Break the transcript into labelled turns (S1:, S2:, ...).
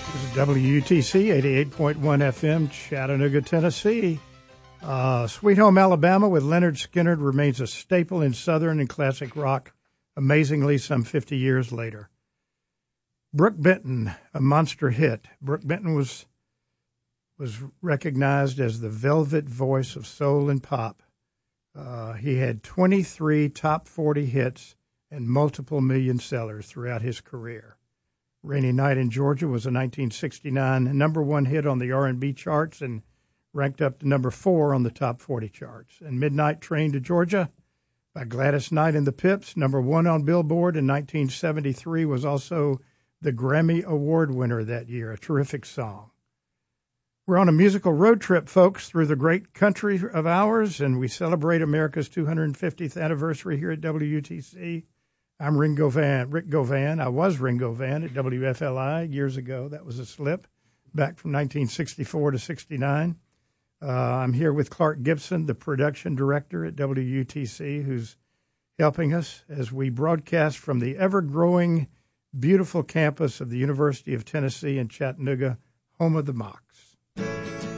S1: This is WUTC 88.1 FM, Chattanooga, Tennessee. Sweet Home Alabama with Leonard Skinner remains a staple in Southern and classic rock, amazingly some 50 years later. Brook Benton, a monster hit. Brook Benton was recognized as the velvet voice of soul and pop. He had 23 top 40 hits and multiple million sellers throughout his career. Rainy Night in Georgia was a 1969 number one hit on the R&B charts and ranked up to number 4 on the top 40 charts. And Midnight Train to Georgia by Gladys Knight and the Pips, number 1 on Billboard in 1973, was also the Grammy Award winner that year, a terrific song. We're on a musical road trip, folks, through the great country of ours, and we celebrate America's 250th anniversary here at WUTC. I'm Rick Govan. I was Ringo Van at WFLI years ago. That was a slip back from 1964 to 69. I'm here with Clark Gibson, the production director at WUTC, who's helping us as we broadcast from the ever-growing, beautiful campus of the University of Tennessee in Chattanooga, home of the Mocs.